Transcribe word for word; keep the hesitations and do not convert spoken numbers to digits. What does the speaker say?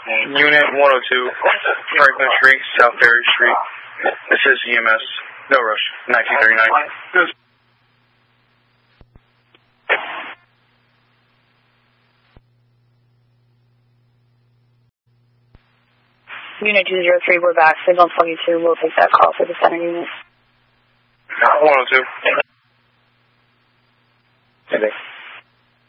Unit one oh two, Franklin Street, South Ferry Street. This is E M S. No rush. nineteen thirty-nine. Unit two zero three, we're back. Signal twenty-two, we'll take that call for the center unit. one oh two. Okay.